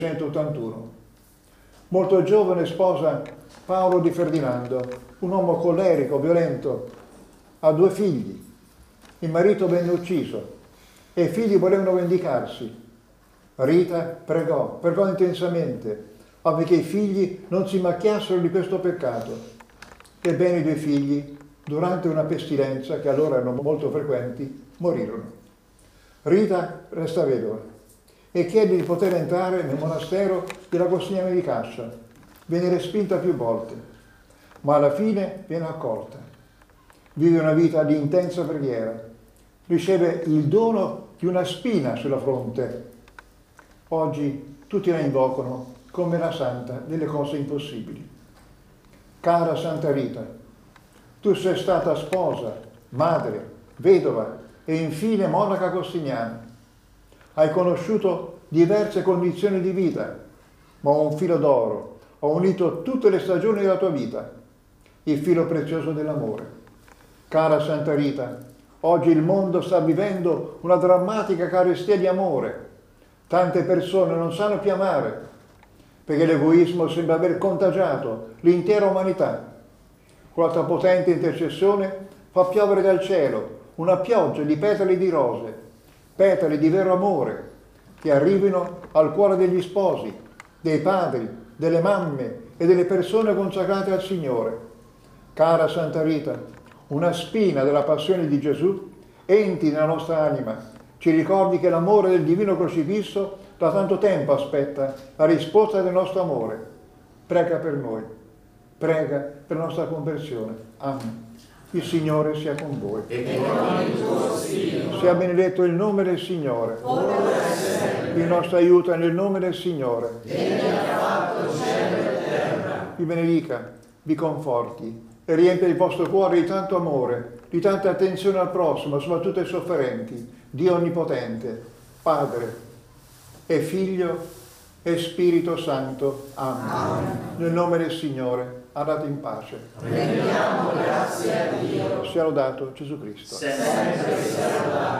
1981. Molto giovane sposa Paolo Di Ferdinando, un uomo collerico, violento, ha 2 figli. Il marito venne ucciso e i figli volevano vendicarsi. Rita pregò intensamente affinché i figli non si macchiassero di questo peccato. Ebbene, i 2 figli, durante una pestilenza, che allora erano molto frequenti, morirono. Rita resta vedova e chiede di poter entrare nel monastero dell'Agostiniani di Cascia. Viene respinta più volte, ma alla fine viene accolta. Vive una vita di intensa preghiera. Riceve il dono di una spina sulla fronte. Oggi tutti la invocano come la santa delle cose impossibili. Cara Santa Rita, tu sei stata sposa, madre, vedova e infine monaca agostiniana. Hai conosciuto diverse condizioni di vita, ma un filo d'oro ha unito tutte le stagioni della tua vita, il filo prezioso dell'amore. Cara Santa Rita, oggi il mondo sta vivendo una drammatica carestia di amore. Tante persone non sanno più amare, perché l'egoismo sembra aver contagiato l'intera umanità. Con la tua potente intercessione fa piovere dal cielo una pioggia di petali di rose, petali di vero amore, che arrivino al cuore degli sposi, dei padri, delle mamme e delle persone consacrate al Signore. Cara Santa Rita, una spina della passione di Gesù entri nella nostra anima, ci ricordi che l'amore del divino crocifisso da tanto tempo aspetta la risposta del nostro amore. Prega per noi, prega per la nostra conversione. Amen. Il Signore sia con voi. E con il tuo spirito. Sia benedetto il nome del Signore. Ora e sempre. Il nostro aiuto è nel nome del Signore. Egli ha fatto cielo e terra. Vi benedica, vi conforti e riempie il vostro cuore di tanto amore, di tanta attenzione al prossimo, soprattutto ai sofferenti. Dio Onnipotente, Padre e Figlio e Spirito Santo. Amen. Amen. Nel nome del Signore, andate in pace. Rendiamo grazie a Dio. Sia lodato Gesù Cristo. Sempre sia lodato.